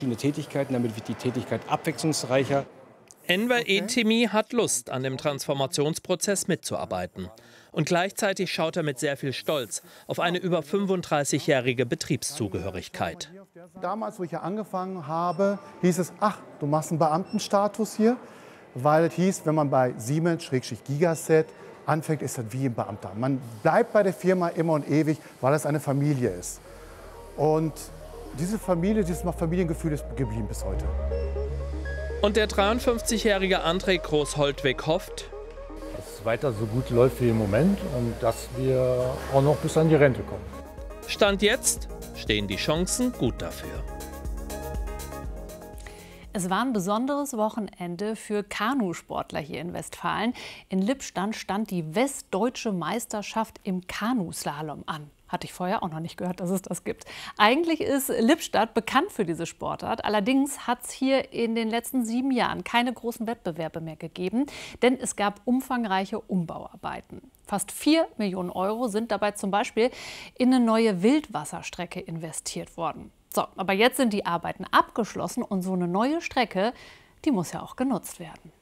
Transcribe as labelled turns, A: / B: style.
A: Tätigkeiten, damit wird die Tätigkeit abwechslungsreicher.
B: Enver Etemi hat Lust, an dem Transformationsprozess mitzuarbeiten. Und gleichzeitig schaut er mit sehr viel Stolz auf eine über 35-jährige Betriebszugehörigkeit.
C: Damals, wo ich hier angefangen habe, hieß es, ach, du machst einen Beamtenstatus hier. Weil es hieß, wenn man bei Siemens-Gigaset anfängt, ist das wie ein Beamter. Man bleibt bei der Firma immer und ewig, weil es eine Familie ist. Und diese Familie, dieses Familiengefühl ist geblieben bis heute.
B: Und der 53-jährige André Groß-Holtweg hofft,
D: dass es weiter so gut läuft wie im Moment und dass wir auch noch bis an die Rente kommen.
B: Stand jetzt stehen die Chancen gut dafür.
E: Es war ein besonderes Wochenende für Kanusportler hier in Westfalen. In Lippstadt stand die westdeutsche Meisterschaft im Kanuslalom an. Hatte ich vorher auch noch nicht gehört, dass es das gibt. Eigentlich ist Lippstadt bekannt für diese Sportart. Allerdings hat es hier in den letzten 7 Jahren keine großen Wettbewerbe mehr gegeben, denn es gab umfangreiche Umbauarbeiten. Fast 4 Millionen Euro sind dabei zum Beispiel in eine neue Wildwasserstrecke investiert worden. So, aber jetzt sind die Arbeiten abgeschlossen und so eine neue Strecke, die muss ja auch genutzt werden.